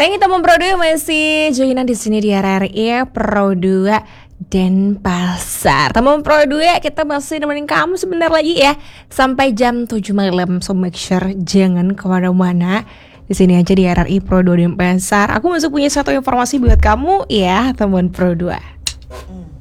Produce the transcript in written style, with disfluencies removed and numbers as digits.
Sayang kita Pro 2 masih joinan di sini di RRI Pro 2 Denpasar. Teman Pro 2 kita masih nemenin kamu sebentar lagi ya sampai jam 7 malam. So make sure jangan kemana-mana. Di sini aja di RRI Pro 2 Denpasar. Aku masih punya satu informasi buat kamu ya teman Pro 2.